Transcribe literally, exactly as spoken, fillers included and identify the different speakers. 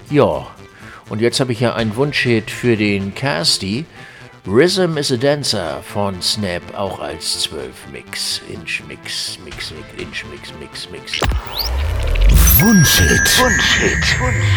Speaker 1: Ja, und jetzt habe ich ja einen Wunschhit für den Casti. Rhythm is a Dancer von Snap, auch als zwölf Mix, Inch Mix, Mix, Mix, Inch Mix, Mix, Mix.
Speaker 2: Wunschhit. Wunschhit. Wunschhit.